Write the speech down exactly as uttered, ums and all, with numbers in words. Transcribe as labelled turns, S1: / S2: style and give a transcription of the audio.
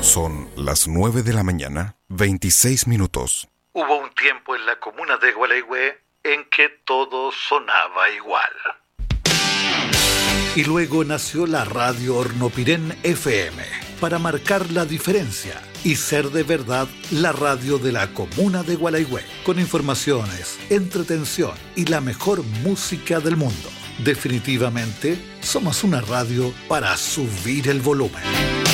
S1: Son las nueve de la mañana, veintiséis minutos.
S2: Hubo un tiempo en la comuna de Gualeguay en que todo sonaba igual. Y luego nació la radio Hornopirén F M para marcar la diferencia y ser de verdad la radio de la comuna de Gualeguay, con informaciones, entretención y la mejor música del mundo. Definitivamente somos una radio para subir el volumen.